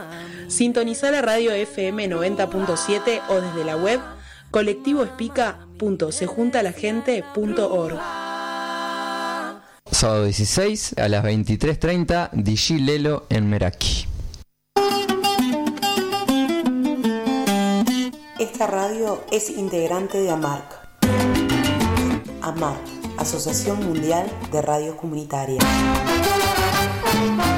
Sintoniza la radio FM 90.7 o desde la web colectivoespica.sejuntalagente.org. Sábado 16 a las 23:30, DJ Lelo en Meraki. Esta radio es integrante de AMARC. AMARC, Asociación Mundial de Radios Comunitarias.